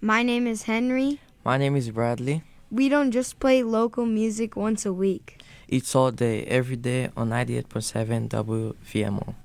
My name is Henry. My name is Bradley. We don't just play local music once a week. It's all day, every day on 98.7 WVMO.